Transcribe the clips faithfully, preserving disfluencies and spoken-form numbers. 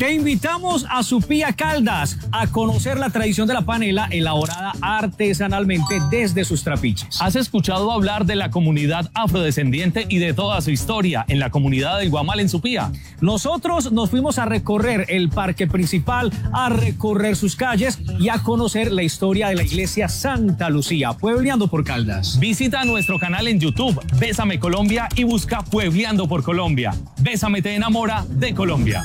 Te invitamos a Supía Caldas a conocer la tradición de la panela elaborada artesanalmente desde sus trapiches. ¿Has escuchado hablar de la comunidad afrodescendiente y de toda su historia en la comunidad del Guamal en Supía? Nosotros nos fuimos a recorrer el parque principal, a recorrer sus calles y a conocer la historia de la iglesia Santa Lucía, Puebleando por Caldas. Visita nuestro canal en YouTube, Bésame Colombia, y busca Puebleando por Colombia. Bésame te enamora de Colombia.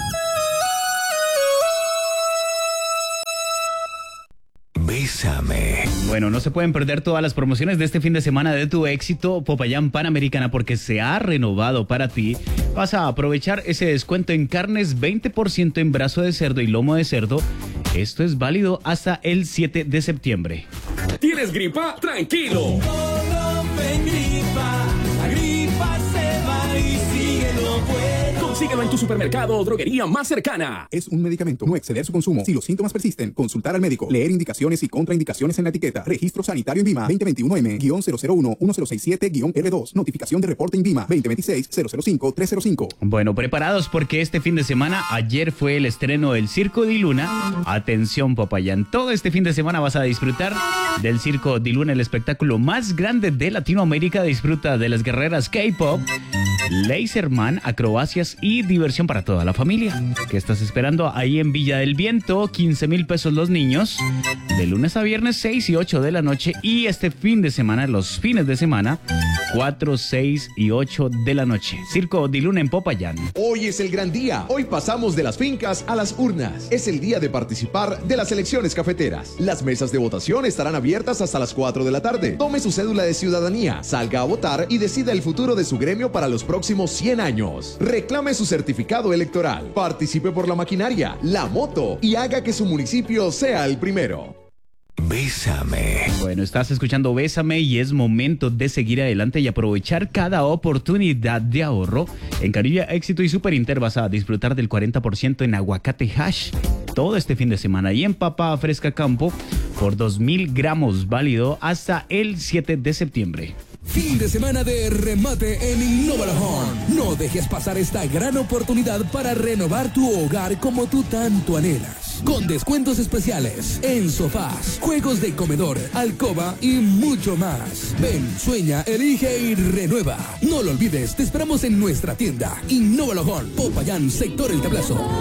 Bésame. Bueno, no se pueden perder todas las promociones de este fin de semana de tu éxito Popayán Panamericana porque se ha renovado para ti. Vas a aprovechar ese descuento en carnes, veinte por ciento en brazo de cerdo y lomo de cerdo. Esto es válido hasta el siete de septiembre. ¿Tienes gripa? Tranquilo. No me gripa, la gripa se va y sigue lo bueno. Consíguelo en tu supermercado o droguería más cercana. Es un medicamento. No exceder su consumo. Si los síntomas persisten, consultar al médico. Leer indicaciones y contraindicaciones en la etiqueta. Registro sanitario INVIMA veinte veintiuno M cero cero uno uno cero seis siete R dos. Notificación de reporte INVIMA veinte veintiséis cero cero cinco tres cero cinco. Bueno, preparados porque este fin de semana, ayer fue el estreno del Circo Di Luna. Atención, Popayán. Todo este fin de semana vas a disfrutar del Circo Di Luna, el espectáculo más grande de Latinoamérica. Disfruta de las guerreras K-pop, Laserman, acrobacias y diversión para toda la familia. ¿Qué estás esperando? Ahí en Villa del Viento, quince mil pesos los niños, de lunes a viernes, seis y ocho de la noche, y este fin de semana, los fines de semana, cuatro, seis y ocho de la noche. Circo Di Luna en Popayán. Hoy es el gran día. Hoy pasamos de las fincas a las urnas. Es el día de participar de las elecciones cafeteras. Las mesas de votación estarán abiertas hasta las cuatro de la tarde. Tome su cédula de ciudadanía, salga a votar y decida el futuro de su gremio para los próximos cien años. Reclame su certificado electoral. Participe por la maquinaria, la moto y haga que su municipio sea el primero. Bésame. Bueno, estás escuchando Bésame y es momento de seguir adelante y aprovechar cada oportunidad de ahorro. En Caribe Éxito y Super Inter vas a disfrutar del cuarenta por ciento en aguacate hash todo este fin de semana y en papa fresca campo por dos mil gramos, válido hasta el siete de septiembre. Fin de semana de remate en Innovalahorn. No dejes pasar esta gran oportunidad para renovar tu hogar como tú tanto anhelas. Con descuentos especiales en sofás, juegos de comedor, alcoba y mucho más. Ven, sueña, elige y renueva. No lo olvides, te esperamos en nuestra tienda Innovalahorn, Popayán, sector El Tablazo.